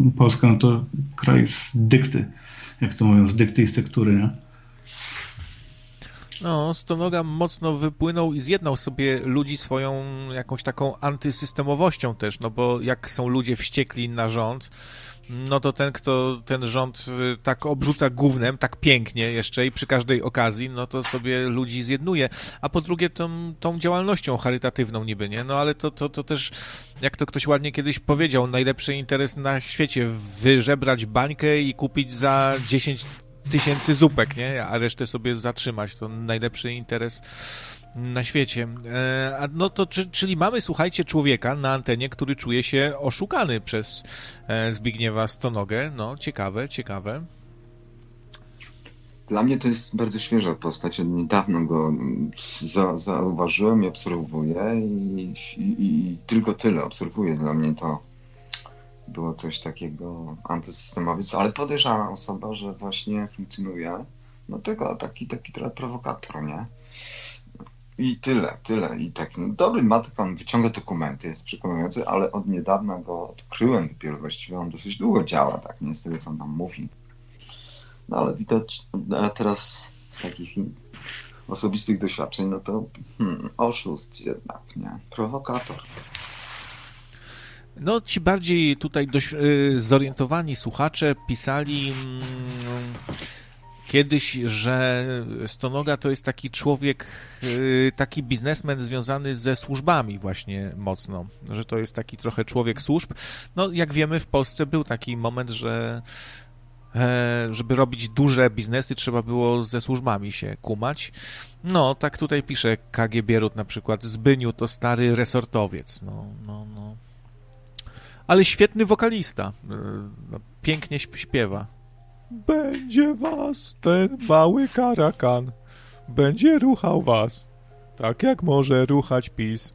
Polska no to kraj z dykty, jak to mówią, z dykty i z tektury, nie? No, Stonoga mocno wypłynął i zjednał sobie ludzi swoją jakąś taką antysystemowością też, no bo jak są ludzie wściekli na rząd, no to ten, kto ten rząd tak obrzuca gównem, tak pięknie jeszcze i przy każdej okazji, no to sobie ludzi zjednuje. A po drugie tą działalnością charytatywną niby, nie? No ale to też, jak to ktoś ładnie kiedyś powiedział, najlepszy interes na świecie, wyżebrać bańkę i kupić za 10 000 zupek, nie? A resztę sobie zatrzymać. To najlepszy interes na świecie. No to czyli mamy, słuchajcie, człowieka na antenie, który czuje się oszukany przez Zbigniewa Stonogę. No, ciekawe. Dla mnie to jest bardzo świeża postać. Niedawno go zauważyłem i obserwuję i tylko tyle obserwuję. Dla mnie to było coś takiego antysystemowe, ale podejrzana osoba, że właśnie funkcjonuje, no tego taki trochę prowokator, nie? I tyle. I tak, no dobry ma, on wyciąga dokumenty, jest przekonujący, ale od niedawna go odkryłem dopiero, właściwie on dosyć długo działa, tak, nie z tego, co on tam mówi. No ale widać, a teraz z takich osobistych doświadczeń, no to oszust jednak, nie? Prowokator. No, ci bardziej tutaj dość zorientowani słuchacze pisali kiedyś, że Stonoga to jest taki człowiek, taki biznesmen związany ze służbami właśnie mocno, że to jest taki trochę człowiek służb. No, jak wiemy, w Polsce był taki moment, że żeby robić duże biznesy, trzeba było ze służbami się kumać. No, tak tutaj pisze KG Bierut na przykład, Zbyniu to stary resortowiec. No. Ale świetny wokalista. Pięknie śpiewa. Będzie was ten mały karakan. Będzie ruchał was. Tak jak może ruchać PiS.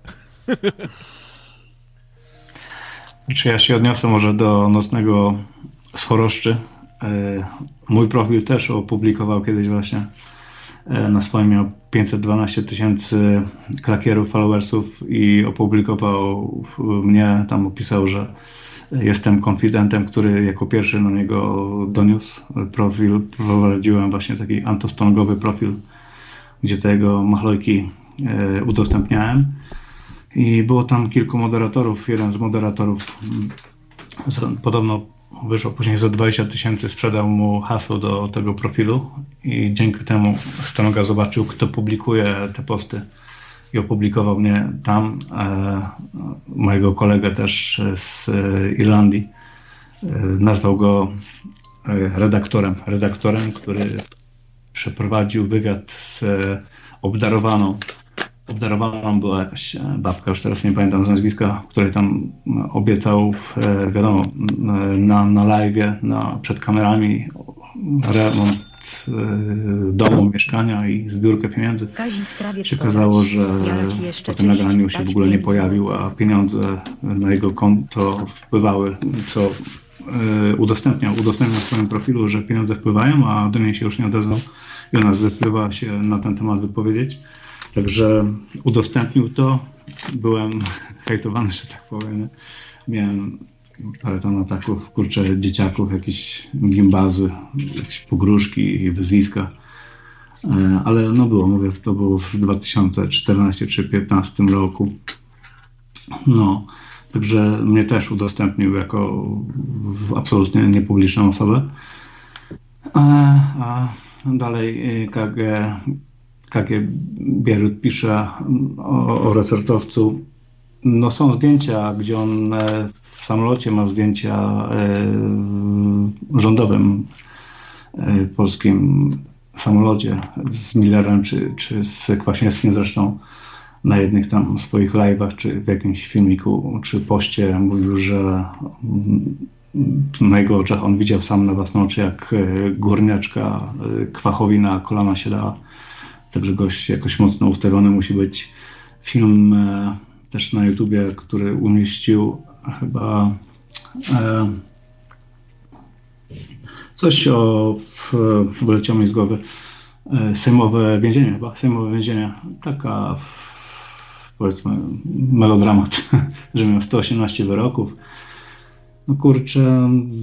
Czy ja się odniosę może do Nocnego z Choroszczy. Mój profil też opublikował kiedyś właśnie. Na swoim miał 512 000 klakierów, followersów i opublikował mnie, tam opisał, że jestem konfidentem, który jako pierwszy na niego doniósł profil. Prowadziłem właśnie taki antostongowy profil, gdzie te jego machlojki udostępniałem i było tam kilku moderatorów. Jeden z moderatorów podobno wyszło później za 20 000, sprzedał mu hasło do tego profilu i dzięki temu Stonoga zobaczył, kto publikuje te posty i opublikował mnie tam, mojego kolegę też z Irlandii. Nazwał go redaktorem, który przeprowadził wywiad z obdarowaną. Obdarowaną była jakaś babka, już teraz nie pamiętam z nazwiska, której tam obiecał, wiadomo, na live'ie, przed kamerami remont domu, mieszkania i zbiórkę pieniędzy. Się okazało, że po tym nagraniu się w ogóle nie pojawił, a pieniądze na jego konto wpływały, co udostępniał w swoim profilu, że pieniądze wpływają, a do niej się już nie odezwał i ona zdecydowała się na ten temat wypowiedzieć. Także udostępnił to, byłem hejtowany, że tak powiem. Miałem parę tam ataków, dzieciaków, jakieś gimbazy, jakieś pogróżki i wyzwiska. Ale no mówię, to było w 2014 czy 2015 roku. No, także mnie też udostępnił jako absolutnie niepubliczną osobę. A dalej KG Bierut pisze o resortowcu. No są zdjęcia, gdzie on w samolocie ma zdjęcia rządowym polskim samolocie z Millerem czy z Kwaśniewskim zresztą na jednych tam swoich live'ach czy w jakimś filmiku czy poście mówił, że na jego oczach on widział sam na własne oczy, jak górniaczka Kwachowi na kolana się dała. Także gość jakoś mocno ustawiony musi być. Film też na YouTubie, który umieścił chyba coś wyleciało mi z głowy. Sejmowe więzienie. Taka powiedzmy melodramat, że miał 118 wyroków. No kurczę,